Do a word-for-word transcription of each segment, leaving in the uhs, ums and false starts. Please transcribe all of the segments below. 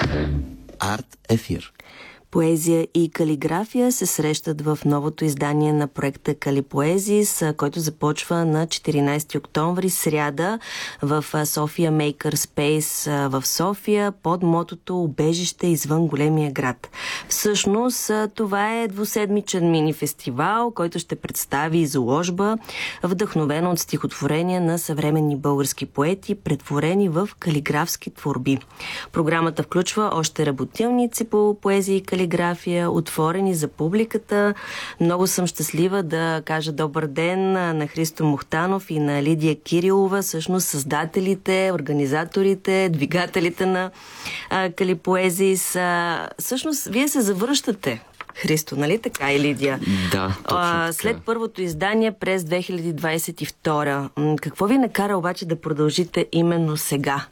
Арт ефир. Поезия и калиграфия се срещат в новото издание на проекта Калипоезис, който започва на четиринайсети октомври, сряда, в София Maker Space в София, под мотото "Убежище извън големия град". Всъщност, това е двуседмичен мини-фестивал, който ще представи изложба, вдъхновена от стихотворения на съвременни български поети, претворени в калиграфски творби. Програмата включва още работилници по поезия и калиграфия, отворени за публиката. Много съм щастлива да кажа добър ден на Христо Мухтанов и на Лидия Кирилова, всъщност създателите, организаторите, двигателите на а, Калипоезис. А, всъщност, вие се завръщате, Христо, нали така и Лидия? Да, точно така. След първото издание през две хиляди двайсет и втора. Какво ви накара обаче да продължите именно сега?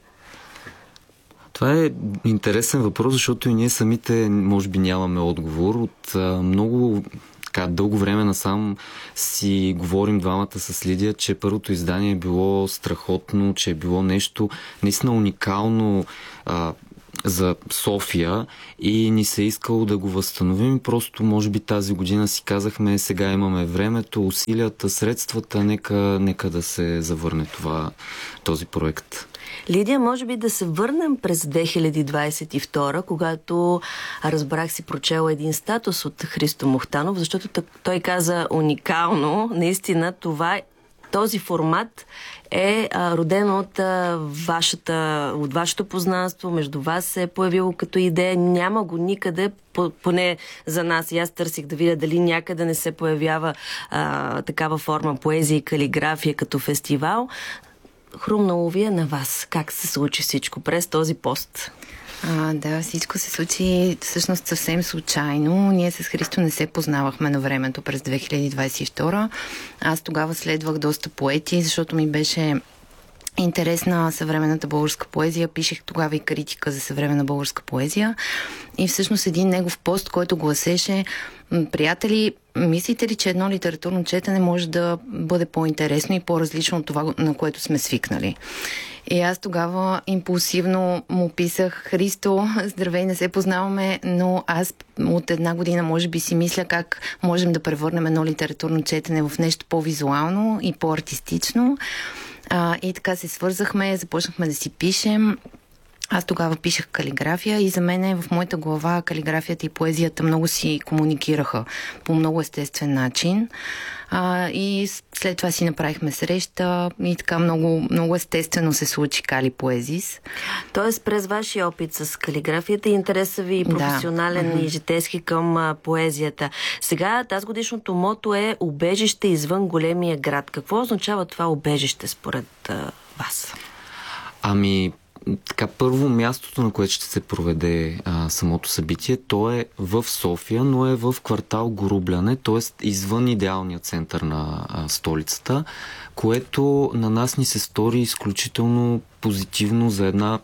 Това е интересен въпрос, защото и ние самите може би нямаме отговор. От а, много така, дълго време насам си говорим двамата с Лидия, че първото издание е било страхотно, че е било нещо наистина уникално а, за София и ни се е искало да го възстановим. Просто може би тази година си казахме, сега имаме времето, усилията, средствата, нека, нека да се завърне това, този проект. Лидия, може би да се върнем през две хиляди двайсет и втора, когато разбрах, си прочела един статус от Христо Мухтанов, защото той каза уникално. Наистина това, този формат е а, роден от, а, вашата, от вашето познанство, между вас се е появило като идея, няма го никъде, по, поне за нас. И аз търсих да видя дали някъде не се появява а, такава форма поезия и калиграфия като фестивал. Хрумнало ви е на вас. Как се случи всичко през този пост? А, да, всичко се случи всъщност съвсем случайно. Ние с Христо не се познавахме на времето през две хиляди двайсет и втора. Аз тогава следвах доста поети, защото ми беше интересна съвременната българска поезия. Пишех тогава и критика за съвременна българска поезия. И всъщност един негов пост, който гласеше: приятели, мислите ли, че едно литературно четене може да бъде по-интересно и по-различно от това, на което сме свикнали? И аз тогава импулсивно му писах: Христо, здравей, не се познаваме, но аз от една година може би си мисля как можем да превърнем едно литературно четене в нещо по-визуално и по-артистично. А, и така се свързахме, започнахме да си пишем. Аз тогава пишех калиграфия и за мен в моята глава калиграфията и поезията много си комуникираха по много естествен начин. А, и след това си направихме среща и така много, много естествено се случи Калипоезис. Тоест през вашия опит с калиграфията и интереса ви професионален да. и житейски към а, поезията. Сега тази годишното мото е "Убежище извън големия град". Какво означава това убежище според а, вас? Ами, така, първо мястото, на което ще се проведе а, самото събитие, то е в София, но е в квартал Горубляне, т.е. извън идеалния център на а, столицата, което на нас ни се стори изключително позитивно за една